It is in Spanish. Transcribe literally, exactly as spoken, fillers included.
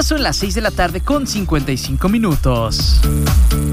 son las seis de la tarde con cincuenta y cinco minutos.